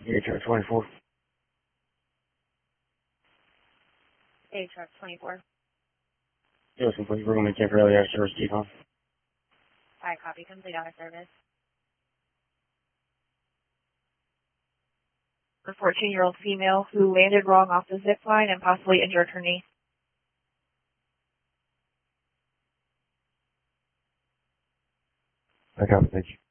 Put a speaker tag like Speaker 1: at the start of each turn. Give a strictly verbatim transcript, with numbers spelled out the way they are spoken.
Speaker 1: H R twenty-four.
Speaker 2: H R twenty-four.
Speaker 1: Joseph, please bring me temporarily out of service, T-Con.
Speaker 2: I copy. Complete out of service. A fourteen-year-old female who landed wrong off the zip line and possibly injured her knee.
Speaker 1: I copy, thank you.